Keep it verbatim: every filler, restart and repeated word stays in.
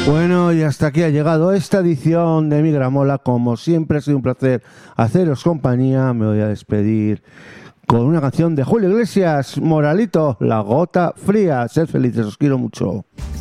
Bueno, y hasta aquí ha llegado esta edición de Mi Gramola. Como siempre ha sido un placer haceros compañía. Me voy a despedir con una canción de Julio Iglesias, Moralito, La Gota Fría. Sed felices, os quiero mucho.